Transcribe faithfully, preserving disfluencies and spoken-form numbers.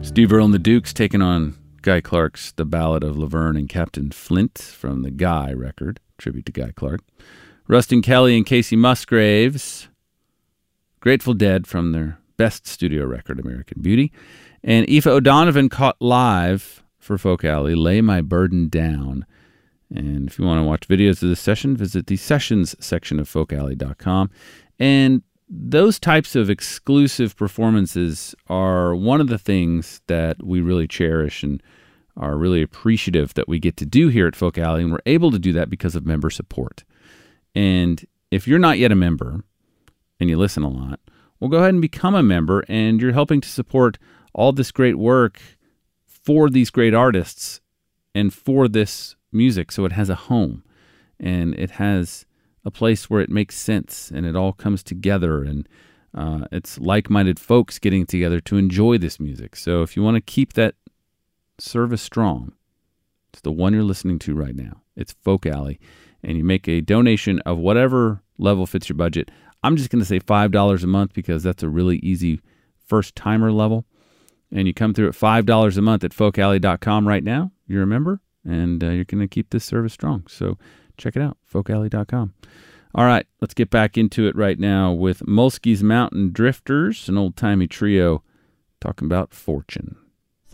Steve Earle and the Dukes taking on Guy Clark's The Ballad of Laverne and Captain Flint from the Guy record, tribute to Guy Clark. Rustin Kelly and Casey Musgraves, Grateful Dead from their best studio record, American Beauty. And Aoife O'Donovan caught live for Folk Alley, Lay My Burden Down. And if you want to watch videos of this session, visit the Sessions section of folk alley dot com. And those types of exclusive performances are one of the things that we really cherish and are really appreciative that we get to do here at Folk Alley, and we're able to do that because of member support. And if you're not yet a member and you listen a lot, well, go ahead and become a member, and you're helping to support all this great work for these great artists and for this music, so it has a home and it has a place where it makes sense and it all comes together, and uh, it's like-minded folks getting together to enjoy this music. So if you want to keep that service strong, it's the one you're listening to right now. It's Folk Alley, and you make a donation of whatever level fits your budget. I'm just going to say five dollars a month because that's a really easy first-timer level, and you come through at five dollars a month at folk alley dot com right now. You're a member, and uh, you're going to keep this service strong. So check it out, folk alley dot com. All right, let's get back into it right now with Mulsky's Mountain Drifters, an old-timey trio talking about fortune.